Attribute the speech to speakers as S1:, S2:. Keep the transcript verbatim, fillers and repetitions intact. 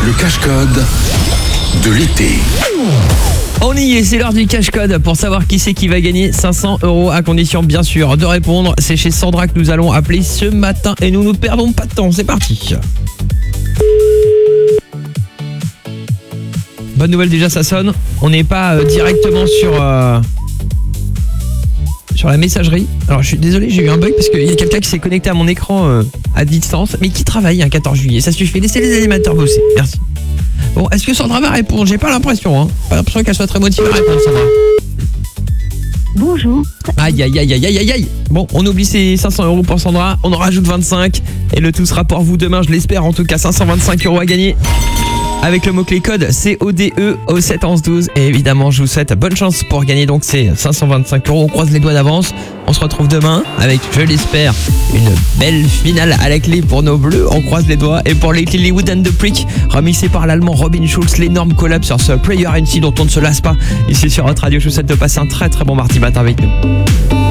S1: Le cache-code de l'été.
S2: On y est, c'est l'heure du cache-code pour savoir qui c'est qui va gagner cinq cents euros à condition bien sûr de répondre. C'est chez Sandra que nous allons appeler ce matin et nous ne perdons pas de temps, c'est parti. Bonne nouvelle déjà, ça sonne. On n'est pas euh, directement sur euh, sur la messagerie. Alors je suis désolé, j'ai eu un bug parce qu'il y a quelqu'un qui s'est connecté à mon écran euh, à distance mais qui travaille un quatorze juillet. Ça suffit, laissez les animateurs bosser. Merci. Bon, est-ce que Sandra va répondre? J'ai pas l'impression, hein. Pas l'impression qu'elle soit très motivée à répondre, Sandra.
S3: Bonjour.
S2: Aïe, aïe, aïe, aïe, aïe, aïe, aïe. Bon, on oublie ces cinq cents euros pour Sandra. On en rajoute vingt-cinq. Et le tout sera pour vous demain, je l'espère. En tout cas, cinq cent vingt-cinq euros à gagner. Avec le mot-clé code C O D E au sept onze douze. Et évidemment, je vous souhaite bonne chance pour gagner donc ces cinq cent vingt-cinq euros. On croise les doigts d'avance. On se retrouve demain avec, je l'espère, une belle finale à la clé pour nos bleus. On croise les doigts. Et pour les Lilywood and the Prick, remixé par l'allemand Robin Schulz, l'énorme collab sur ce Prayer N C dont on ne se lasse pas. Ici sur votre radio, je vous souhaite de passer un très très bon mardi matin avec nous.